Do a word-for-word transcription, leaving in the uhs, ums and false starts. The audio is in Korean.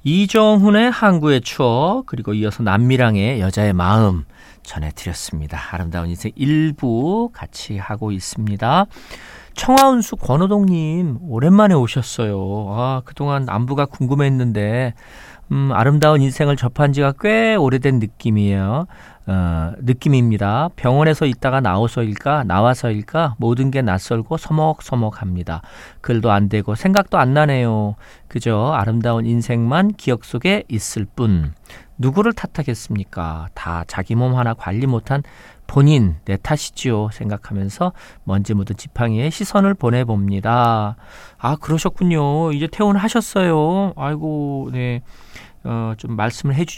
이정훈의 항구의 추억, 그리고 이어서 남미랑의 여자의 마음 전해드렸습니다. 아름다운 인생 일부 같이 하고 있습니다. 청하은수 권호동님 오랜만에 오셨어요. 아, 그동안 안부가 궁금했는데 음, 아름다운 인생을 접한 지가 꽤 오래된 느낌이에요. 어, 느낌입니다. 병원에서 있다가 나와서일까 나와서일까 모든 게 낯설고 서먹서먹합니다. 글도 안 되고 생각도 안 나네요. 그저 아름다운 인생만 기억 속에 있을 뿐. 누구를 탓하겠습니까? 다 자기 몸 하나 관리 못한 본인 내 탓이지요 생각하면서 먼지 묻은 지팡이에 시선을 보내봅니다. 아, 그러셨군요. 이제 퇴원하셨어요. 아이고, 네. 어, 좀 말씀을 해주시